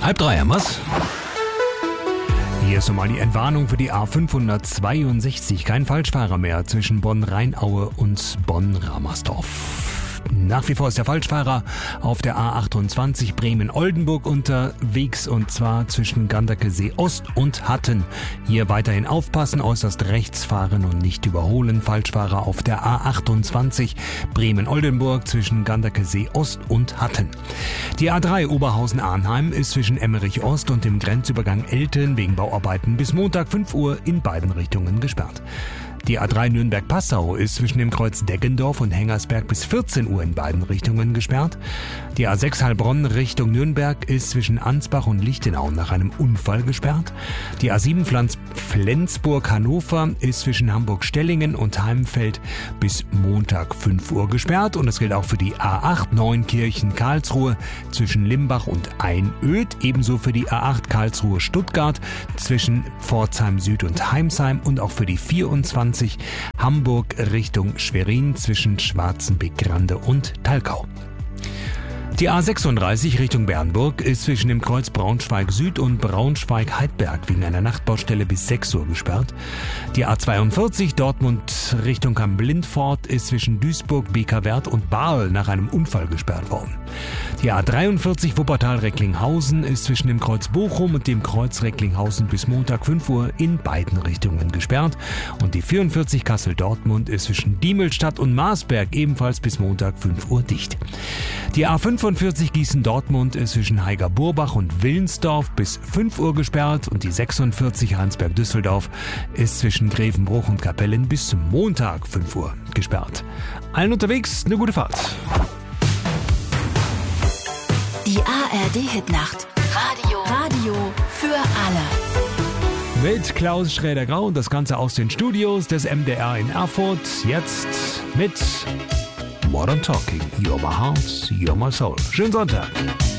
3:30 haben wir's. Hier ist nochmal die Entwarnung für die A562. Kein Falschfahrer mehr zwischen Bonn-Rheinaue und Bonn-Ramersdorf. Nach wie vor ist der Falschfahrer auf der A28 Bremen-Oldenburg unterwegs, und zwar zwischen Ganderkesee Ost und Hatten. Hier weiterhin aufpassen, äußerst rechts fahren und nicht überholen. Falschfahrer auf der A28 Bremen-Oldenburg zwischen Ganderkesee Ost und Hatten. Die A3 Oberhausen-Arnheim ist zwischen Emmerich Ost und dem Grenzübergang Elten wegen Bauarbeiten bis Montag 5 Uhr in beiden Richtungen gesperrt. Die A3 Nürnberg-Passau ist zwischen dem Kreuz Deggendorf und Hengersberg bis 14 Uhr in beiden Richtungen gesperrt. Die A6 Heilbronn Richtung Nürnberg ist zwischen Ansbach und Lichtenau nach einem Unfall gesperrt. Die A7 Flensburg-Hannover ist zwischen Hamburg-Stellingen und Heimfeld bis Montag 5 Uhr gesperrt. Und das gilt auch für die A8 Neunkirchen-Karlsruhe zwischen Limbach und Einöd. Ebenso für die A8 Karlsruhe-Stuttgart zwischen Pforzheim Süd und Heimsheim und auch für die 24 Hamburg Richtung Schwerin zwischen Schwarzenbeck-Grande und Talkau. Die A36 Richtung Bernburg ist zwischen dem Kreuz Braunschweig Süd und Braunschweig-Heidberg wegen einer Nachtbaustelle bis 6 Uhr gesperrt. Die A42 Dortmund Richtung Kamp-Lindfort ist zwischen Duisburg, Bekerwerth und Bahl nach einem Unfall gesperrt worden. Die A43 Wuppertal-Recklinghausen ist zwischen dem Kreuz Bochum und dem Kreuz Recklinghausen bis Montag 5 Uhr in beiden Richtungen gesperrt. Und die 44 Kassel-Dortmund ist zwischen Diemelstadt und Marsberg ebenfalls bis Montag 5 Uhr dicht. Die A45 Gießen-Dortmund ist zwischen Heiger-Burbach und Willensdorf bis 5 Uhr gesperrt, und die 46 Heinsberg-Düsseldorf ist zwischen Grevenbruch und Kapellen bis zum Montag 5 Uhr gesperrt. Allen unterwegs eine gute Fahrt. Die ARD-Hitnacht. Radio für alle. Mit Klaus Schräder-Grau und das Ganze aus den Studios des MDR in Erfurt. Jetzt mit Modern Talking. You're my heart, you're my soul. Schönen Sonntag.